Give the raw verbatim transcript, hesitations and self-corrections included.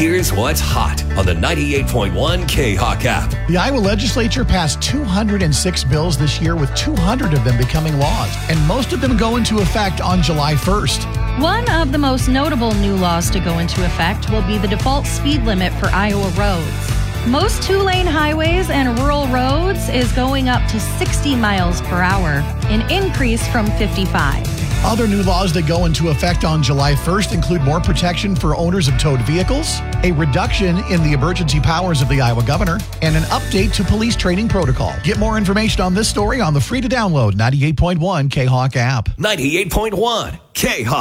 Here's what's hot on the ninety-eight point one K-Hawk app. The Iowa legislature passed two hundred six bills this year, with two hundred of them becoming laws, and most of them go into effect on July first. One of the most notable new laws to go into effect will be the default speed limit for Iowa roads. Most two-lane highways and rural roads is going up to sixty miles per hour, an increase from fifty-five. Other new laws that go into effect on July first include more protection for owners of towed vehicles, a reduction in the emergency powers of the Iowa governor, and an update to police training protocol. Get more information on this story on the free-to-download ninety-eight point one K-Hawk app. ninety-eight point one K-Hawk.